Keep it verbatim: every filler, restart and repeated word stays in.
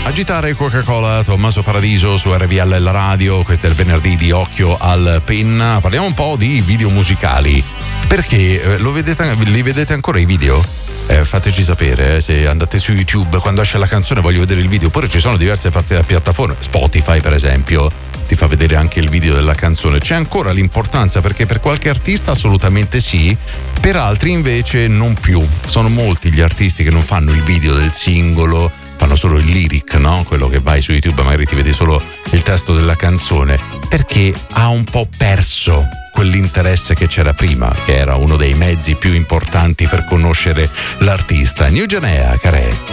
Agitare Coca-Cola, Tommaso Paradiso su R V L la radio. Questo è il venerdì di Occhio al Penna. Parliamo un po' di video musicali, perché eh, lo vedete, li vedete ancora i video? Eh, fateci sapere eh, se andate su YouTube, quando esce la canzone voglio vedere il video. Oppure ci sono diverse piattaforme, Spotify per esempio ti fa vedere anche il video della canzone. C'è ancora l'importanza, perché per qualche artista assolutamente sì, per altri invece non più. Sono molti gli artisti che non fanno il video del singolo, fanno solo il lyric, no? Quello che vai su YouTube magari ti vedi solo il testo della canzone, perché ha un po' perso quell'interesse che c'era prima, che era uno dei mezzi più importanti per conoscere l'artista. New Genea, Carè.